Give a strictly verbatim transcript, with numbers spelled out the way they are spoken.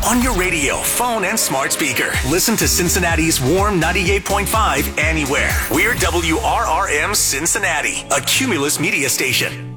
on your radio, phone, and smart speaker. Listen to Cincinnati's Warm ninety-eight point five anywhere. We're W R R M Cincinnati, a Cumulus media station.